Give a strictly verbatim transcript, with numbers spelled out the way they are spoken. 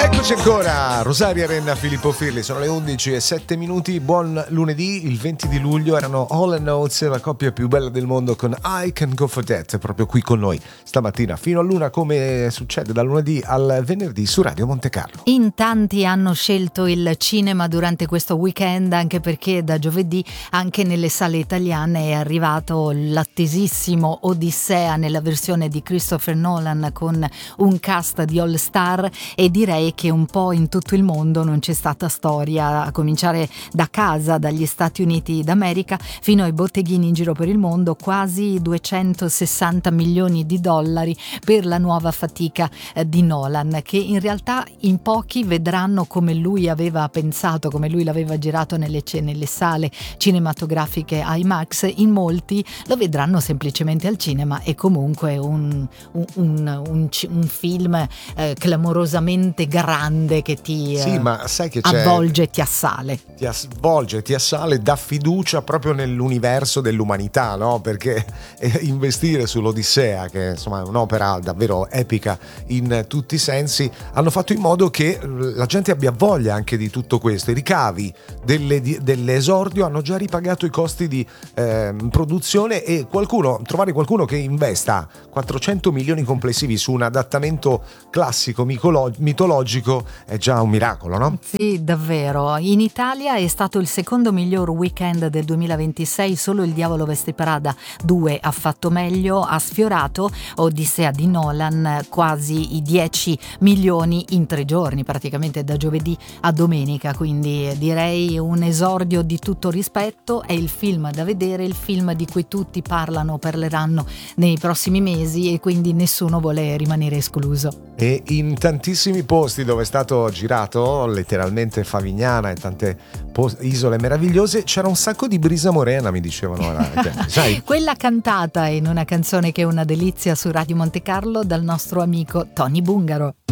Eccoci ancora, Rosaria Renna, Filippo Firli, sono le undici e sette minuti, buon lunedì, il venti di luglio erano Hall and Oates, la coppia più bella del mondo con I Can Go For That, proprio qui con noi stamattina fino a luna, come succede dal lunedì al venerdì su Radio Monte Carlo. In tanti hanno scelto il cinema durante questo weekend, anche perché da giovedì anche nelle sale italiane è arrivato l'attesissimo Odissea nella versione di Christopher Nolan con un cast di all star, e direi che un po' in tutto il mondo non c'è stata storia, a cominciare da casa, dagli Stati Uniti d'America fino ai botteghini in giro per il mondo, quasi duecentosessanta milioni di dollari per la nuova fatica di Nolan, che in realtà in pochi vedranno come lui aveva pensato, come lui l'aveva girato nelle, nelle sale cinematografiche IMAX, in molti lo vedranno semplicemente al cinema. E comunque un, un, un, un, un film eh, clamorosamente grande che ti sì, eh, ma sai che c'è, avvolge e ti assale. Ti avvolge, ti assale, dà fiducia proprio nell'universo dell'umanità, no? Perché eh, investire sull'Odissea, che insomma è un'opera davvero epica in tutti i sensi, hanno fatto in modo che la gente abbia voglia anche di tutto questo. I ricavi delle, di, dell'esordio hanno già ripagato i costi di eh, produzione, e qualcuno, trovare qualcuno che investa quattrocento milioni complessivi su un adattamento classico mitologico è già un miracolo, no? Sì, davvero. In Italia è stato il secondo miglior weekend del duemilaventisei, solo Il Diavolo Veste Prada due ha fatto meglio, ha sfiorato Odissea di Nolan quasi i dieci milioni in tre giorni, praticamente da giovedì a domenica, quindi direi un esordio di tutto rispetto. È il film da vedere, il film di cui tutti parlano, parleranno nei prossimi mesi, e quindi nessuno vuole rimanere escluso. E in tantissimi posti dove è stato girato, letteralmente Favignana e tante post- isole meravigliose, c'era un sacco di brisa morena, mi dicevano. Sai? Quella cantata in una canzone che è una delizia su Radio Monte Carlo dal nostro amico Tony Bungaro.